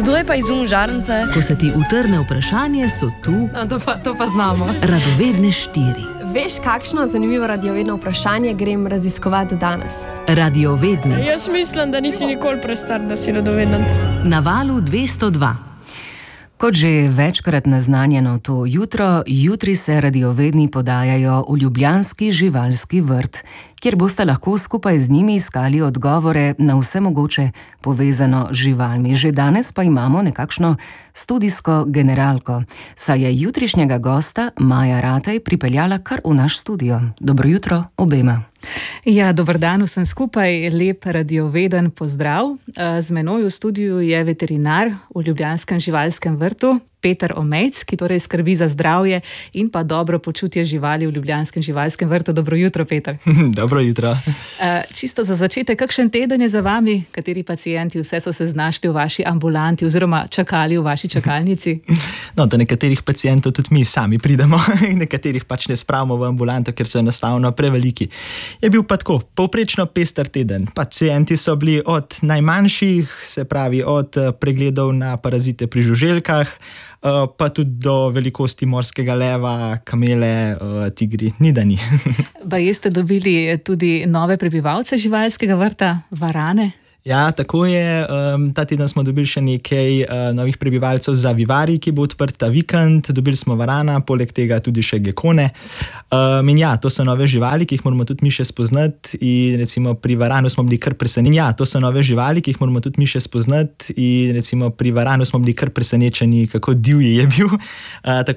Kdo je pa izumil žarnice? Ko se ti utrne vprašanje, so tu To pa znamo. radovedne štiri. Veš, kakšno zanimivo radiovedno vprašanje grem raziskovati danes? Radiovedni Jaz mislim, da nisi nikoli prestar, da si radoveden. na valu 202. Kot že večkrat naznanjeno to jutro, jutri se radiovedni podajajo v ljubljanski živalski vrt, kjer boste lahko skupaj z njimi iskali odgovore na vse mogoče povezano z živalmi. Že danes pa imamo nekakšno studijsko generalko, saj je jutrišnjega gosta Maja Ratej pripeljala kar v naš studio. Dobro jutro obema. Ja, dober dan vsem skupaj, lep radioveden pozdrav. Z menoj v studiu je veterinar v ljubljanskem živalskem vrtu, Peter Omejc, ki torej skrbi za zdravje in pa dobro počutje živali v ljubljanskem živalskem vrtu. Dobro jutro, Peter. Dobro jutro. Čisto za začetek, kakšen teden je za vami? Kateri pacienti vse so se znašli v vaši ambulanti oziroma čakali v vaši čakalnici? No, do nekaterih pacientov tudi mi sami pridemo, nekaterih pač ne spravimo v ambulanto, ker so enostavno preveliki. Je bil pa tako, povprečno pester teden. Pacienti so bili od najmanjših, se pravi od pregledov na parazite pri žuželkah, pa tudi do velikosti morskega leva, kamele, tigri, ni da ni. Baje ste dobili tudi nove prebivalce živalskega vrta, varane? Ja, tako je. Ta teden smo dobili še nekaj novih prebivalcev za Vivari, ki bo odprt ta vikend. Dobili smo varana, poleg tega tudi še gekone. In ja, to so nove živali, ki jih moramo tudi mi še spoznati. In recimo pri varanu smo bili kar presenečeni. Ja, to so nove živali, ki jih moramo tudi mi še spoznati. In recimo pri varanu smo bili kar presenečeni, kako divji je bil. Tako